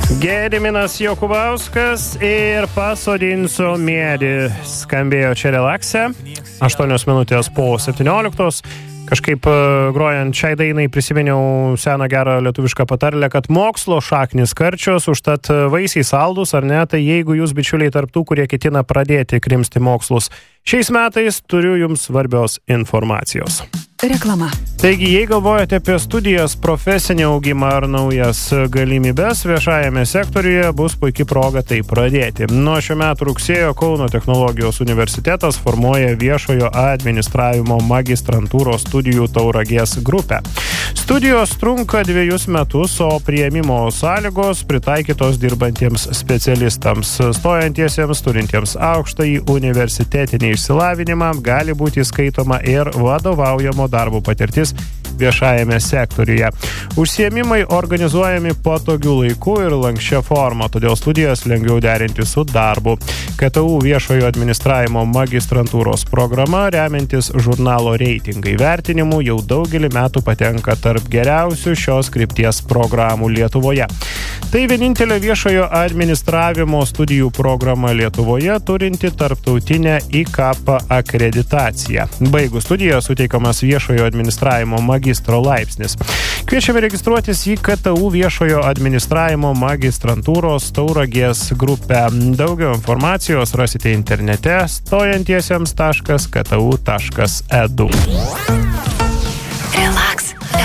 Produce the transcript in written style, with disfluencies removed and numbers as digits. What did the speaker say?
Gediminas Jokubauskas ir Pasodinsiu miedį skambėjo čia relakse. 8 minutės po 17. Kažkaip grojant šiai dainai prisiminiau seną gerą lietuvišką patarlę, kad mokslo šaknis karčios, užtat vaisiai saldus, ar ne? Tai jeigu jūs, bičiuliai, tarp tų, kurie ketina pradėti krimsti mokslus šiais metais, turiu jums svarbios informacijos. Reklama. Taigi, jei galvojate apie studijas, profesinį augimą ar naujas galimybes, viešajame sektoriuje bus puikia proga tai pradėti. Nuo šių metų rugsėjo Kauno technologijos universitetas formuoja viešojo administravimo magistrantūros studijų Tauragės grupę. Studijos trunka 2 metus, o priėmimo sąlygos pritaikytos dirbantiems specialistams. Stojantiesiems, turintiems aukštąjį universitetinį išsilavinimą, gali būti skaitoma ir vadovaujamo darbo patirtis viešajame sektoriuje. Užsiėmimai organizuojami patogiu laiku ir lanksčia forma, todėl studijas lengviau derinti su darbu. KTU viešojo administravimo magistrantūros programa, remiantis žurnalo reitingai vertinimu, jau daugelį metų patenka tarp geriausių šios krypties programų Lietuvoje. Tai vienintelė viešojo administravimo studijų programa Lietuvoje, turinti tarptautinę ICAP akreditaciją. Baigus studiją suteikamas viešojo administravimo magistro laipsnis. Kviečiame registruotis į KTU viešojo administravimo magistrantūros Tauragės grupę. Daugiau informacijos rasite internete stojantiesiems.ktu.edu. Relax.